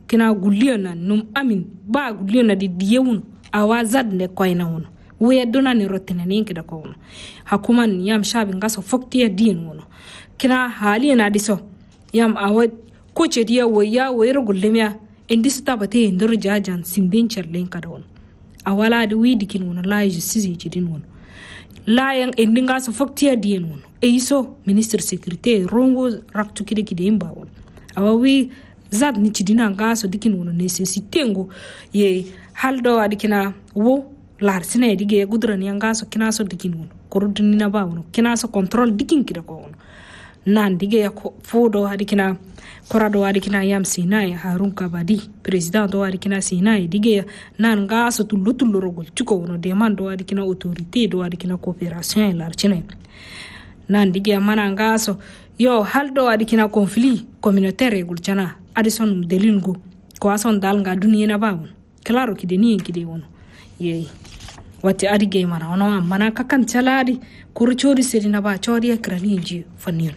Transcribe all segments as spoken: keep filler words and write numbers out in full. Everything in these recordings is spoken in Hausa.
kina guliona num amin ba guliona di diyewun awazad ne koina wono we dona ni rotena ninki da ko wono hakuman yam shabi ngaso fokti ya din wono kina hali na diso yam awa ko ce diya waya wayar gullemiya indi su tabate ndur jajan simbin charlen ka da wono awala da wi dikin wono la justice ji din wono la yang indi ngaso fokti ya din wono e iso minister secretary rongo raktu kide kide imba wono awa wi zad ni chidina ngaso dikin wono necessity ngo ye haldo adikina wo larsina dige gudran yangaso kinaso dikin wono korudini na ba wono kinaso control dikin kida ko wono nan dige ya fodo adikina korado adikina yam sinai harun kabadi president do adikina sinai dige nan ngaso tullu tullu rogol tuko wono demando adikina autorité do adikina coopération larsina nan dige mana ngaso yo haldo adikina conflit communautaire gulchana adison delingo ko ason dal nga duniya na ba wono claro kide ni kide wono ye wati adige mana wono mana kakan chaladi kurchori serina ba chori akrani ji fanil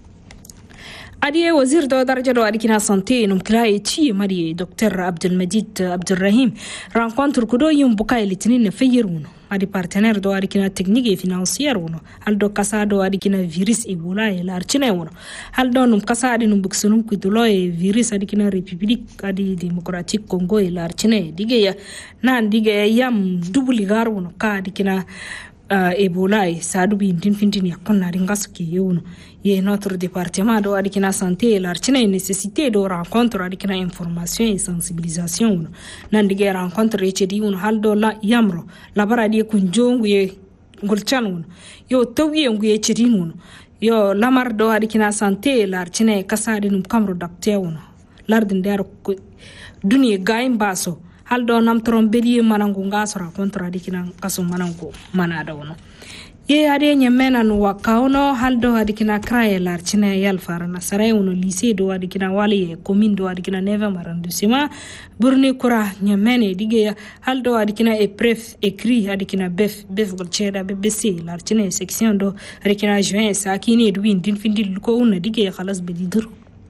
adiye wazir do daraja do adikina santé num klaye ci mari docteur Abdul Majid Abdurrahim rencontre kudo yum bukai litinin fayir wono adi partenaire do adikina technique et financière wono aldo kasa do adikina virus ebola e larchine wono aldo num kasa adi num buksunum kudulo e virus adikina république adi démocratique Congo e larchine digeya nan digeya yam dubuli gar wono ka adikina Uh, ebola e sadu bi ndin findin yakonna ringas ki yono ye notre département do adikina santé l'archina nécessité do rencontre adikina information et sensibilisation wono nandige rencontre e chedi wono haldo la yamro la baradi kunjongu ye ngulchan wono yo tawiye nguye chedi wono yo lamar do adikina santé l'archina kasadi num kamro dakte wono lardin der duniye gaim baso haldo nam trombeli manangu ngasora kontra dikina kaso manangu manada wono ye ade nyemena no wakaono haldo adikina kraye larchina yal farana saray wono lycée do adikina wali commune do adikina neve arrondissement burni kura nyemene dige haldo adikina e pref écrit adikina bef bef golcheda bbc larchina section do adikina juin sakini edwin din findil ko una dige khalas bedidur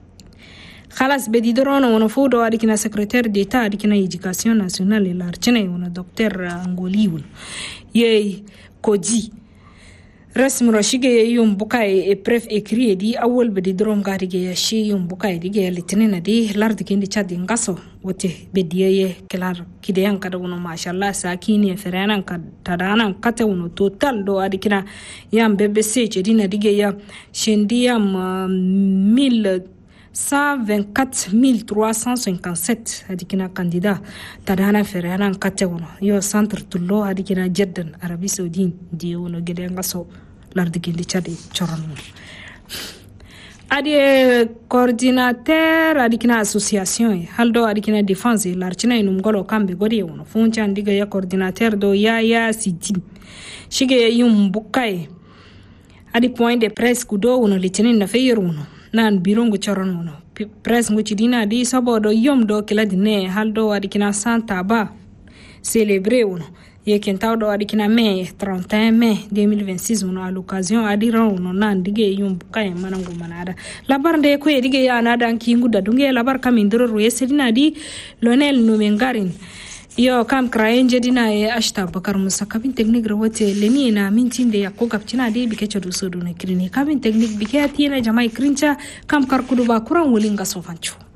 خلاص بدي درونا ونفوضوا أديكنا سكرتير ديتا أديكنا إديكاسيون ناسيونال لارتشنا ونا دكتور أنغوليون يي كودي رسم رشيجي يوم بكاي بريف إكري دي أول بدي دروم قاريجي يشي يوم بكاي دي الاثنين دي لارد كندي تشاد ينقصو وته بديه كلار كده ينكر ونو ما شاء الله ساكيني فريانا كترانا كته ونو توتال دو أديكنا يام بيبسي جدينا دي يا شندي يام ميل cent vingt-quatre mille trois cent cinquante-sept adikina candidat tadana ferana kate wono yo centre tullo adikina jeddan Arabie Saoudite di wono gede ngaso lardigi di chadi chorono adi coordinateur adikina association haldo adikina défense larchina inum golo kambe godi wono funcha ndiga ya coordinateur do ya ya sidi shige yum bukai adi point de presse kudo wono litinin na feyer wono nan birongo charon wono presse ngo chidina di sabodo yom do kila dine haldo adikina santa ba célébrer wono ye kentaw do adikina mai trente et un mai deux mille vingt-six wono à l'occasion adiran wono nan dige yom kay manango manada labar nde ko dige ya na dan kingu da dunge labar kam indoro roye sedina di lonel no mengarin yo kam kraenje dina e ashta bakar musa kabin technique rawote leni na mintin de yakko gapcina de bike chodo sodo ne krini kabin technique bike atina jamai krincha kam karkudu ba kuran wolinga sofanchu